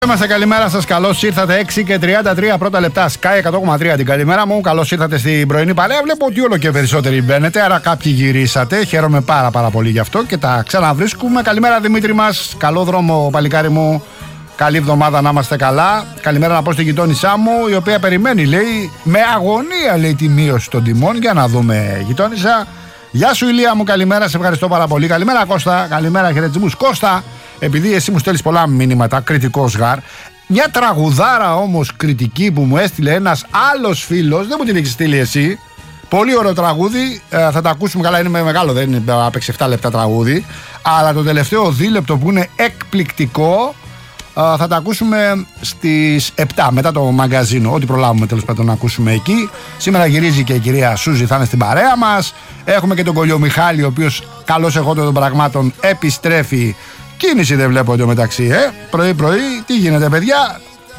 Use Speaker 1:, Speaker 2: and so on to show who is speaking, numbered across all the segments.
Speaker 1: Είμαστε, καλημέρα σας, καλώς ήρθατε. 6:33 πρώτα λεπτά, Sky 100,3 την καλημέρα μου. Καλώς ήρθατε στην πρωινή παρέα. Βλέπω ότι όλο και περισσότεροι μπαίνετε, άρα κάποιοι γυρίσατε. Χαίρομαι πάρα πολύ γι' αυτό και τα ξαναβρίσκουμε. Καλημέρα Δημήτρη μας, καλό δρόμο παλικάρι μου. Καλή εβδομάδα, να είμαστε καλά. Καλημέρα να πω στη γειτόνισά μου, η οποία περιμένει, λέει, με αγωνία, λέει, τη μείωση των τιμών. Για να δούμε, γειτόνισσα. Γεια σου Ηλία μου, καλημέρα, σε ευχαριστώ πάρα πολύ. Καλημέρα Κώστα, καλημέρα, χαιρετισμούς. Κώστα, επειδή εσύ μου στέλνεις πολλά μηνύματα, κριτικός γάρ, μια τραγουδάρα όμως κριτική που μου έστειλε ένας άλλος φίλος, δεν μου την έχεις στείλει εσύ. Πολύ ωραίο τραγούδι, θα τα ακούσουμε, καλά, είναι μεγάλο, δεν είναι άπεξ 7 λεπτά τραγούδι, αλλά το τελευταίο δίλεπτο που είναι εκπληκτικό θα τα ακούσουμε στις 7 μετά το μαγκαζίνο, ό,τι προλάβουμε τέλος πάντων να ακούσουμε εκεί. Σήμερα γυρίζει και η κυρία Σούζη, θα είναι στην παρέα μας. Έχουμε και τον Κολιομιχάλη, ο οποίος, καλώς εχόντων των πραγμάτων, επιστρέφει. Κίνηση δεν βλέπω εντωμεταξύ, πρωί-πρωί, τι γίνεται παιδιά?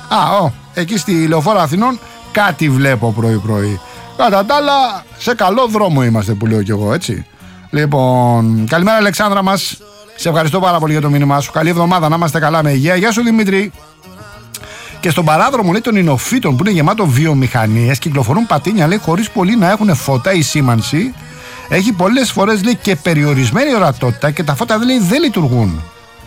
Speaker 1: Εκεί στη Λεωφόρο Αθηνών κάτι βλέπω πρωί-πρωί. Κατά τα άλλα, σε καλό δρόμο είμαστε που λέω κι εγώ, έτσι. Λοιπόν, καλημέρα Αλεξάνδρα μας. Σε ευχαριστώ πάρα πολύ για το μήνυμά σου. Καλή εβδομάδα, να είμαστε καλά με υγεία. Γεια σου Δημήτρη. Και στον παράδρομο, λέει, των Ινοφύτων που είναι γεμάτο βιομηχανίες, κυκλοφορούν πατίνια, λέει, χωρίς πολύ να έχουν φώτα ή σήμανση. Έχει πολλές φορές, λέει, και περιορισμένη ορατότητα και τα φώτα, λέει, δεν λειτουργούν.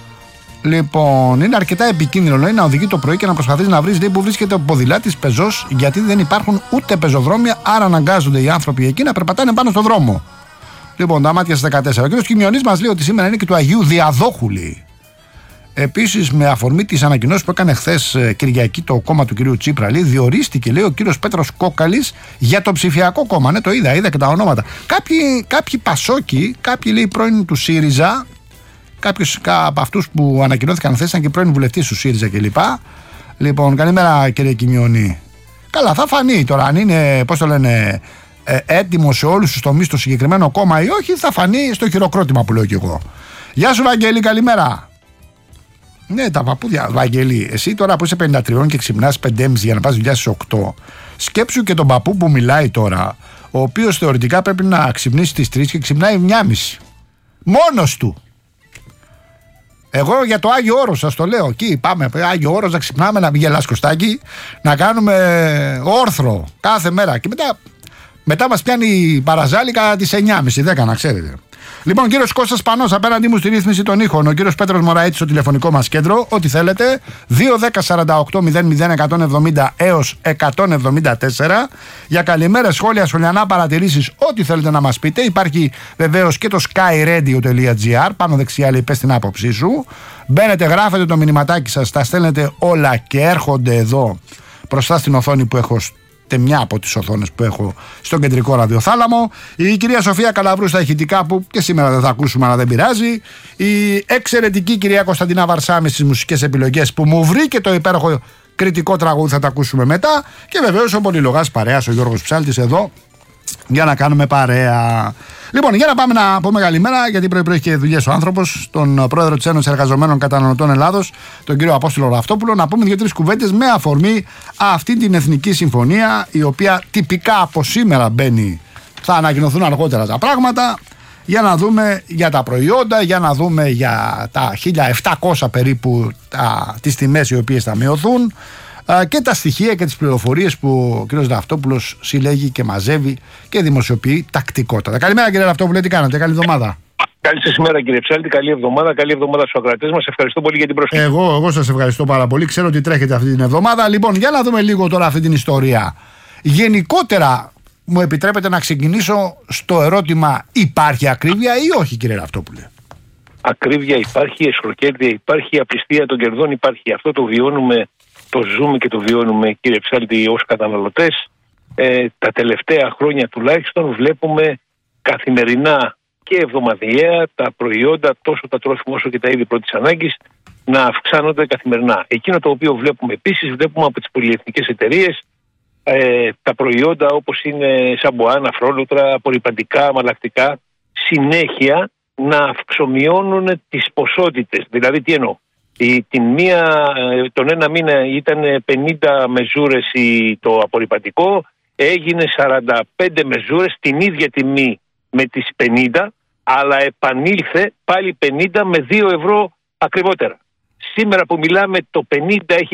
Speaker 1: Λοιπόν, είναι αρκετά επικίνδυνο, λέει, να οδηγεί το πρωί και να προσπαθείς να βρεις, λέει, που βρίσκεται ο ποδηλάτης πεζός, γιατί δεν υπάρχουν ούτε πεζοδρόμια, άρα αναγκάζονται οι άνθρωποι εκεί να περπατάνε πάνω στον δρόμο. Λοιπόν, τα μάτια στις 14. Ο κ. Κιμιονής μας λέει ότι σήμερα είναι και του Αγίου Διαδόχου, λέει. Επίσης, με αφορμή τις ανακοινώσεις που έκανε χθες Κυριακή το κόμμα του κ. Τσίπρα, λέει, διορίστηκε, λέει, ο κ. Πέτρος Κόκαλης για το ψηφιακό κόμμα. Ναι, το είδα και τα ονόματα. Κάποιοι Πασόκοι, κάποιοι, λέει, πρώην του ΣΥΡΙΖΑ, κάποιους από αυτούς που ανακοινώθηκαν χθες ήταν και πρώην βουλευτής του ΣΥΡΙΖΑ κλπ. Λοιπόν, καλημέρα κύριε Κιμιονή. Καλά, θα φανεί τώρα αν είναι, πώς το λένε, έτοιμο σε όλους τους τομείς το συγκεκριμένο κόμμα ή όχι, θα φανεί στο χειροκρότημα που λέω κι εγώ. Γεια σου Βαγγέλη, καλημέρα. Ναι, τα παππούδια, Βαγγέλη, εσύ τώρα που είσαι 53 και ξυπνάς 5.30 για να πας δουλειά στις 8, σκέψου και τον παππού που μιλάει τώρα, ο οποίος θεωρητικά πρέπει να ξυπνήσει στις 3 και ξυπνάει 9.30. Μόνος του. Εγώ για το Άγιο Όρος σας το λέω. Εκεί πάμε, Άγιο Όρος, να ξυπνάμε, να μην γελάς Κωστάκη, να κάνουμε όρθρο κάθε μέρα και μετά μας πιάνει η παραζάλικα τις 9.30, 10 να ξέρετε. Λοιπόν, κύριος Κώστας Πανός απέναντί μου στη ρύθμιση των ήχων, ο κύριος Πέτρος Μωραήτης στο τηλεφωνικό μας κέντρο, ό,τι θέλετε, 2-10-48-00-170 έως 174, για καλημέρες, σχόλια, σχολιανά, παρατηρήσεις, ό,τι θέλετε να μας πείτε. Υπάρχει βεβαίως και το skyradio.gr, πάνω δεξιά λέει πες την άποψή σου. Μπαίνετε, γράφετε το μηνυματάκι σας, τα στέλνετε όλα και έρχονται εδώ μπροστά στην οθόνη που έχω, μια από τις οθόνες που έχω στον κεντρικό ραδιοθάλαμο. Η κυρία Σοφία Καλαβρού στα ηχητικά που και σήμερα δεν θα ακούσουμε, αλλά δεν πειράζει. Η εξαιρετική κυρία Κωνσταντίνα Βαρσάμη στις μουσικές επιλογές που μου βρήκε το υπέροχο κριτικό τραγούδι, θα τα ακούσουμε μετά. Και βεβαίως ο πολυλογάς παρέας, ο Γιώργος Ψάλτης εδώ για να κάνουμε παρέα. Λοιπόν, για να πάμε να πούμε καλημέρα, γιατί πρωί έχει και δουλειές ο άνθρωπος, τον πρόεδρο της Ένωσης Εργαζομένων Καταναλωτών Ελλάδος, τον κύριο Απόστολο Ραφτόπουλο, να πούμε 2-3 κουβέντες με αφορμή αυτή την Εθνική Συμφωνία, η οποία τυπικά από σήμερα μπαίνει, θα ανακοινωθούν αργότερα τα πράγματα, για να δούμε για τα προϊόντα, για να δούμε για τα 1.700 περίπου τις τιμές οι οποίες θα μειωθούν. Και τα στοιχεία και τις πληροφορίες που ο κ. Ραφτόπουλος συλλέγει και μαζεύει και δημοσιοποιεί τακτικότατα. Καλημέρα κύριε Ραφτόπουλε, τι κάνετε, καλή εβδομάδα.
Speaker 2: Καλή σας ημέρα κύριε Ψάλτη, καλή εβδομάδα στους ακροατές μας. Ευχαριστώ πολύ για την πρόσκληση.
Speaker 1: Εγώ σας ευχαριστώ πάρα πολύ, ξέρω ότι τρέχετε αυτή την εβδομάδα. Λοιπόν, για να δούμε λίγο τώρα αυτή την ιστορία. Γενικότερα, μου επιτρέπετε να ξεκινήσω στο ερώτημα, υπάρχει ακρίβεια ή όχι κύριε Ραφτόπουλε?
Speaker 2: Ακρίβεια υπάρχει, εσχροκέρδεια υπάρχει, απληστία των κερδών υπάρχει. Αυτό το βιώνουμε. Το ζούμε και το βιώνουμε κύριε Ψάλτη ως καταναλωτές. Τα τελευταία χρόνια τουλάχιστον βλέπουμε καθημερινά και εβδομαδιαία τα προϊόντα, τόσο τα τρόφιμα όσο και τα είδη πρώτης ανάγκης, να αυξάνονται καθημερινά. Εκείνο το οποίο βλέπουμε επίσης, βλέπουμε από τις πολυεθνικές εταιρείες τα προϊόντα όπως είναι σαμποάνα, φρόλουτρα, απορρυπαντικά, αμαλλακτικά, συνέχεια να αυξομειώνουν τις ποσότητες. Δηλαδή τι εννοώ? Τον ένα μήνα ήταν 50 μεζούρες το απορρυπαντικό, έγινε 45 μεζούρες την ίδια τιμή με τις 50, αλλά επανήλθε πάλι 50 με 2 ευρώ ακριβότερα. σήμερα που μιλάμε το 50 έχει